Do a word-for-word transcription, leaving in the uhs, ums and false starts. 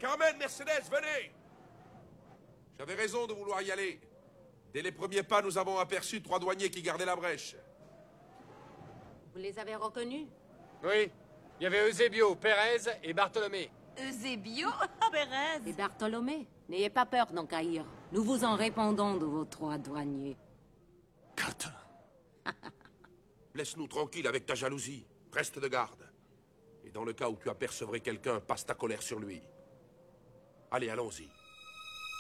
Carmen, Mercedes, venez! J'avais raison de vouloir y aller. Dès les premiers pas, nous avons aperçu trois douaniers qui gardaient la brèche. Vous les avez reconnus? Oui. Il y avait Eusebio, Pérez et Bartholomé. Eusebio? Pérez? Et Bartholomé? N'ayez pas peur d'enquérir. Nous vous en répondons de vos trois douaniers. Catin. Laisse-nous tranquilles avec ta jalousie. Reste de garde. Et dans le cas où tu apercevrais quelqu'un, passe ta colère sur lui. Allez, allons-y.